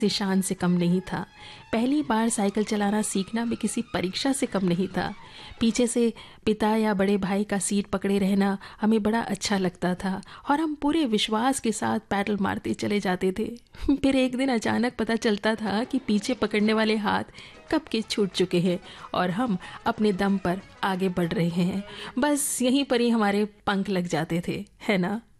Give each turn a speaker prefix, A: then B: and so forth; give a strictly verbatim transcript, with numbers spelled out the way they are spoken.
A: से शान से कम नहीं था। पहली बार साइकिल चलाना सीखना भी किसी परीक्षा से कम नहीं था। पीछे से पिता या बड़े भाई का सीट पकड़े रहना हमें बड़ा अच्छा लगता था और हम पूरे विश्वास के साथ पैडल मारते चले जाते थे। फिर एक दिन अचानक पता चलता था कि पीछे पकड़ने वाले हाथ कब के छूट चुके हैं और हम अपने दम पर आगे बढ़ रहे हैं। बस यहीं पर ही हमारे पंख लग जाते थे, है ना।